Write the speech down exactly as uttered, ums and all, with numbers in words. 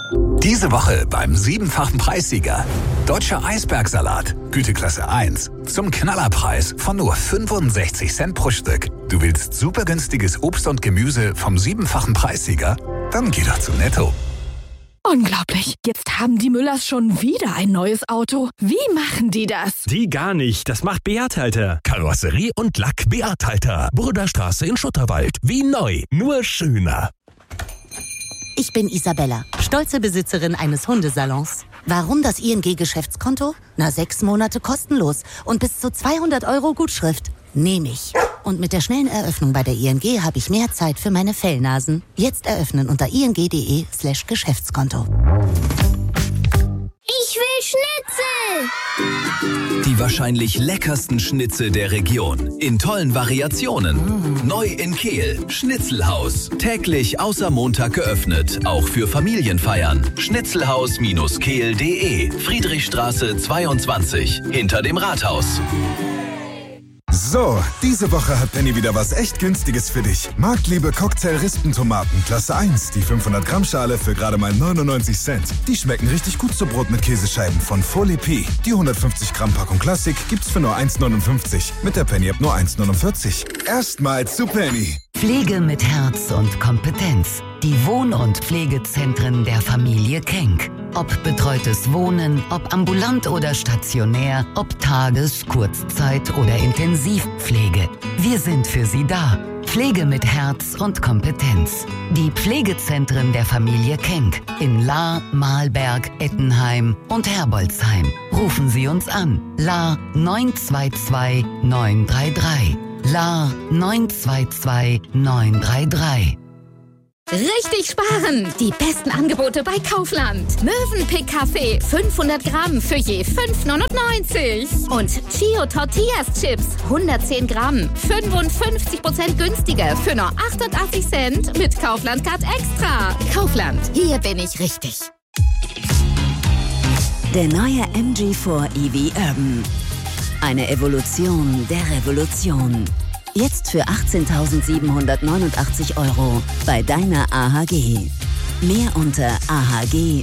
Diese Woche beim siebenfachen Preissieger. Deutscher Eisbergsalat, Güteklasse eins. Zum Knallerpreis von nur fünfundsechzig Cent pro Stück. Du willst super günstiges Obst und Gemüse vom siebenfachen Preissieger? Dann geh doch zu Netto. Unglaublich. Jetzt haben die Müllers schon wieder ein neues Auto. Wie machen die das? Die gar nicht. Das macht Beat Halter. Karosserie und Lack Beat Halter. Burderstraße in Schutterwald. Wie neu, nur schöner. Ich bin Isabella, stolze Besitzerin eines Hundesalons. Warum das I N G-Geschäftskonto? Na, sechs Monate kostenlos und bis zu zweihundert Euro Gutschrift. Nehme ich. Und mit der schnellen Eröffnung bei der I N G habe ich mehr Zeit für meine Fellnasen. Jetzt eröffnen unter ing.de slash Geschäftskonto. Ich will Schnitzel! Die wahrscheinlich leckersten Schnitzel der Region. In tollen Variationen. Mm. Neu in Kehl. Schnitzelhaus. Täglich außer Montag geöffnet. Auch für Familienfeiern. Schnitzelhaus-kehl punkt de. Friedrichstraße zweiundzwanzig. Hinter dem Rathaus. So, diese Woche hat Penny wieder was echt Günstiges für dich. Marktliebe Cocktail-Rispentomaten, Klasse eins, die fünfhundert Gramm Schale für gerade mal neunundneunzig Cent. Die schmecken richtig gut zu Brot mit Käsescheiben von Folie P. Die hundertfünfzig Gramm Packung Klassik gibt's für nur eins neunundfünfzig. Mit der Penny ab nur eins neunundvierzig. Erstmal zu Penny. Pflege mit Herz und Kompetenz. Die Wohn- und Pflegezentren der Familie Kenck. Ob betreutes Wohnen, ob ambulant oder stationär, ob Tages-, Kurzzeit- oder Intensivpflege. Wir sind für Sie da. Pflege mit Herz und Kompetenz. Die Pflegezentren der Familie Kenck in Lahr, Mahlberg, Ettenheim und Herbolzheim. Rufen Sie uns an. Lahr neun zwei zwei neun drei drei. Lahr neun zwei zwei neun drei drei. Richtig sparen! Die besten Angebote bei Kaufland. Mövenpick Kaffee fünfhundert Gramm für je fünf neunundneunzig. Und Chio Tortillas Chips hundertzehn Gramm. fünfundfünfzig Prozent günstiger für nur achtundachtzig Cent mit Kaufland Card Extra. Kaufland, hier bin ich richtig. Der neue M G vier E V Urban. Eine Evolution der Revolution. Jetzt für achtzehntausendsiebenhundertneunundachtzig Euro bei deiner A H G. Mehr unter a h g